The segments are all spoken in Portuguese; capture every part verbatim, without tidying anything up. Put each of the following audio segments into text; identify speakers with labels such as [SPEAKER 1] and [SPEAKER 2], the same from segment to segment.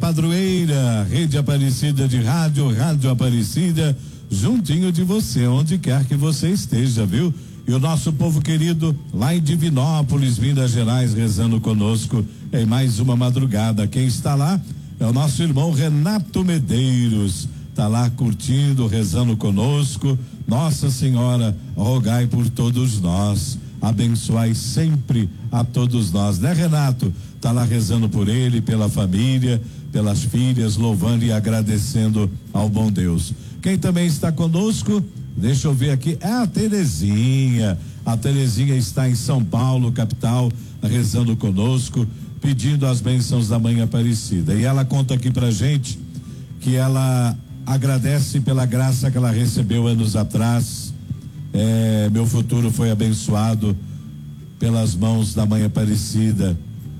[SPEAKER 1] Padroeira, Rede Aparecida de Rádio, Rádio Aparecida, juntinho de você, onde quer que você esteja, viu? E o nosso povo querido lá em Divinópolis, Minas Gerais, rezando conosco em mais uma madrugada. Quem está lá é o nosso irmão Renato Medeiros, tá lá curtindo, rezando conosco. Nossa Senhora, rogai por todos nós, abençoai sempre a todos nós, né, Renato? Tá lá rezando por ele, pela família, pelas filhas, louvando e agradecendo ao bom Deus. Quem também está conosco, deixa eu ver aqui, é a Terezinha. A Terezinha está em São Paulo, capital, rezando conosco, pedindo as bênçãos da Mãe Aparecida. E ela conta aqui pra gente que ela agradece pela graça que ela recebeu anos atrás. É, meu futuro foi abençoado pelas mãos da Mãe Aparecida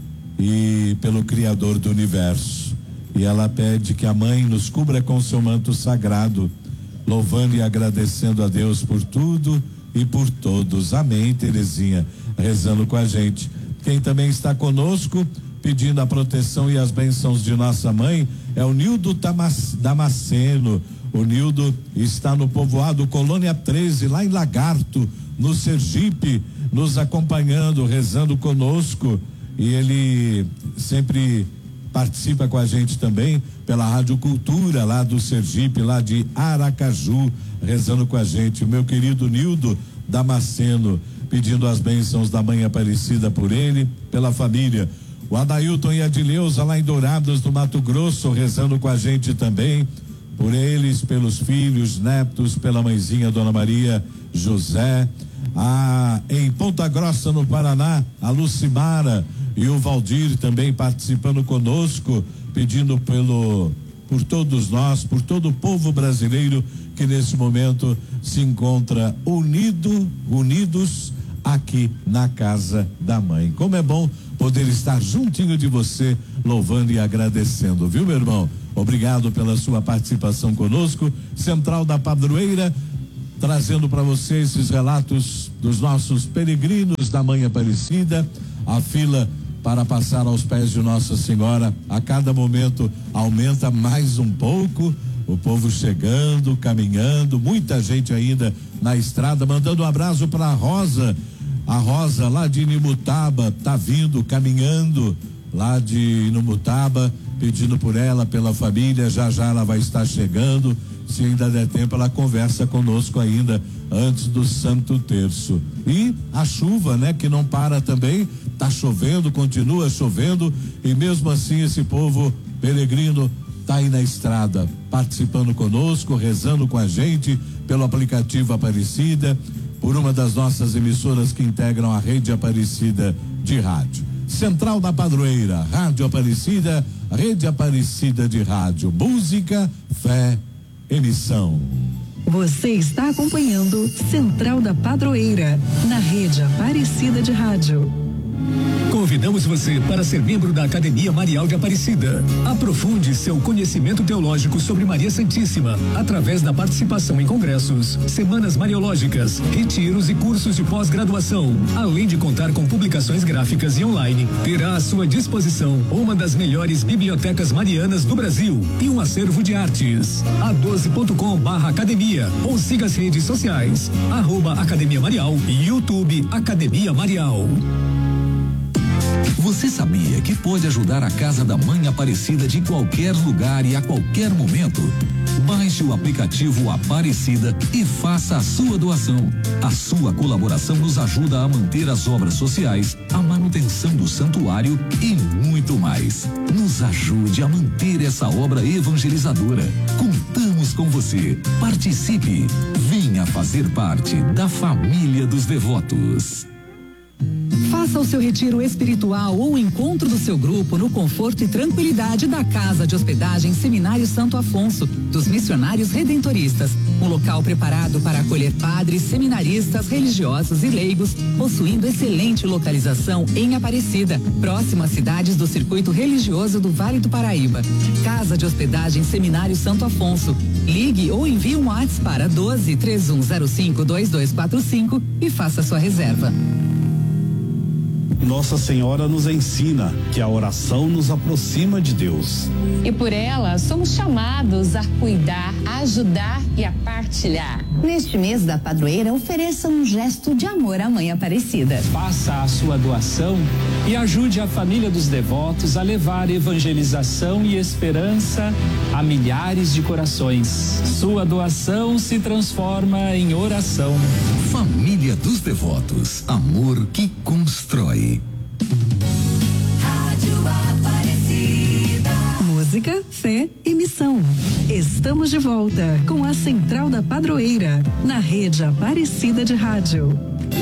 [SPEAKER 1] e pelo Criador do Universo. E ela pede que a Mãe nos cubra com seu manto sagrado, louvando e agradecendo a Deus por tudo e por todos. Amém, Terezinha, rezando com a gente. Quem também está conosco, pedindo a proteção e as bênçãos de nossa mãe, é o Nildo Tamas, Damasceno. O Nildo está no povoado Colônia treze, lá em Lagarto, no Sergipe, nos acompanhando, rezando conosco. E ele sempre participa com a gente também pela Rádio Cultura, lá do Sergipe, lá de Aracaju, rezando com a gente. O meu querido Nildo Damasceno, pedindo as bênçãos da Mãe Aparecida por ele, pela família. O Adailton e a Adileuza, lá em Dourados, do Mato Grosso, rezando com a gente também, por eles, pelos filhos, netos, pela mãezinha Dona Maria José. Ah, em Ponta Grossa, no Paraná, a Lucimara e o Valdir também participando conosco, pedindo pelo, por todos nós, por todo o povo brasileiro que nesse momento se encontra unido, unidos aqui na casa da Mãe. Como é bom poder estar juntinho de você, louvando e agradecendo, viu, meu irmão? Obrigado pela sua participação conosco. Central da Padroeira, trazendo para você esses relatos dos nossos peregrinos da Mãe Aparecida. A fila para passar aos pés de Nossa Senhora a cada momento aumenta mais um pouco. O povo chegando, caminhando, muita gente ainda na estrada. Mandando um abraço para a Rosa. A Rosa lá de Inimutaba tá vindo, caminhando lá de Inimutaba, pedindo por ela, pela família. Já já ela vai estar chegando. Se ainda der tempo, ela conversa conosco ainda antes do Santo Terço. E a chuva, né, que não para também, tá chovendo, continua chovendo, e mesmo assim esse povo peregrino tá aí na estrada, participando conosco, rezando com a gente pelo aplicativo Aparecida, por uma das nossas emissoras que integram a Rede Aparecida de Rádio. Central da Padroeira, Rádio Aparecida, Rede Aparecida de Rádio, música, fé, emissão.
[SPEAKER 2] Você está acompanhando Central da Padroeira, na Rede Aparecida de Rádio.
[SPEAKER 3] Convidamos você para ser membro da Academia Marial de Aparecida. Aprofunde seu conhecimento teológico sobre Maria Santíssima através da participação em congressos, semanas mariológicas, retiros e cursos de pós-graduação. Além de contar com publicações gráficas e online, terá à sua disposição uma das melhores bibliotecas marianas do Brasil e um acervo de artes. a doze ponto com barra academia ou siga as redes sociais, arroba Academia Marial e YouTube Academia Marial.
[SPEAKER 4] Você sabia que pode ajudar a Casa da Mãe Aparecida de qualquer lugar e a qualquer momento? Baixe o aplicativo Aparecida e faça a sua doação. A sua colaboração nos ajuda a manter as obras sociais, a manutenção do santuário e muito mais. Nos ajude a manter essa obra evangelizadora. Contamos com você. Participe. Venha fazer parte da família dos devotos.
[SPEAKER 2] Faça o seu retiro espiritual ou o encontro do seu grupo no conforto e tranquilidade da Casa de Hospedagem Seminário Santo Afonso, dos Missionários Redentoristas. Um local preparado para acolher padres, seminaristas, religiosos e leigos, possuindo excelente localização em Aparecida, próximo às cidades do Circuito Religioso do Vale do Paraíba. Casa de Hospedagem Seminário Santo Afonso. Ligue ou envie um WhatsApp para doze, três um zero cinco, dois dois quatro cinco e faça sua reserva.
[SPEAKER 5] Nossa Senhora nos ensina que a oração nos aproxima de Deus.
[SPEAKER 6] E por ela, somos chamados a cuidar, a ajudar e a partilhar.
[SPEAKER 7] Neste mês da padroeira, ofereça um gesto de amor à Mãe Aparecida.
[SPEAKER 8] Faça a sua doação e ajude a família dos devotos a levar evangelização e esperança a milhares de corações. Sua doação se transforma em oração.
[SPEAKER 4] Família dos Devotos, amor que constrói.
[SPEAKER 2] Rádio Aparecida. Música, fé e missão. Estamos de volta com a Central da Padroeira, na Rede Aparecida de Rádio.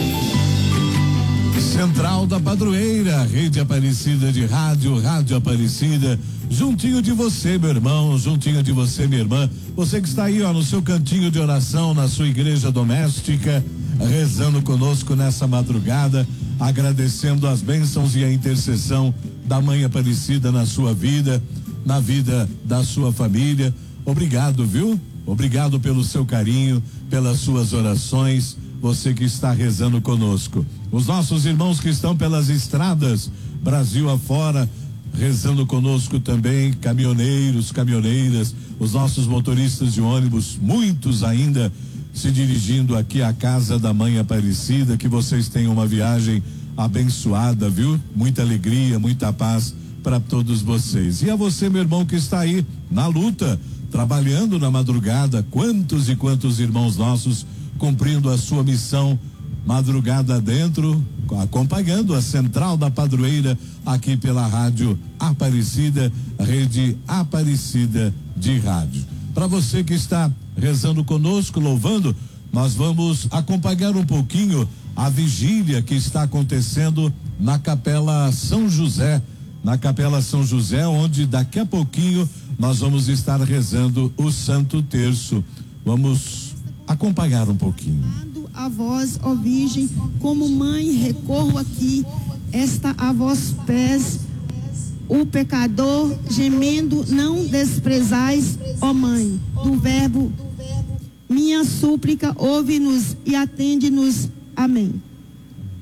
[SPEAKER 1] Central da Padroeira, Rede Aparecida de Rádio, Rádio Aparecida, juntinho de você, meu irmão, juntinho de você, minha irmã, você que está aí, ó, no seu cantinho de oração, na sua igreja doméstica, rezando conosco nessa madrugada, agradecendo as bênçãos e a intercessão da Mãe Aparecida na sua vida, na vida da sua família. Obrigado, viu? Obrigado pelo seu carinho, pelas suas orações, você que está rezando conosco. Os nossos irmãos que estão pelas estradas, Brasil afora, rezando conosco também, caminhoneiros, caminhoneiras, os nossos motoristas de ônibus, muitos ainda se dirigindo aqui à casa da Mãe Aparecida, que vocês tenham uma viagem abençoada, viu? Muita alegria, muita paz para todos vocês. E a você, meu irmão, que está aí na luta, trabalhando na madrugada, quantos e quantos irmãos nossos cumprindo a sua missão madrugada dentro, acompanhando a Central da Padroeira aqui pela Rádio Aparecida, Rede Aparecida de Rádio. Para você que está rezando conosco, louvando, nós vamos acompanhar um pouquinho a vigília que está acontecendo na Capela São José, na Capela São José, onde daqui a pouquinho nós vamos estar rezando o Santo Terço. Vamos acompanhar um pouquinho.
[SPEAKER 9] A vós, ó Virgem, como mãe, recorro aqui, esta a vós pés, o pecador gemendo, não desprezais, ó Mãe, do verbo, minha súplica, ouve-nos e atende-nos. Amém.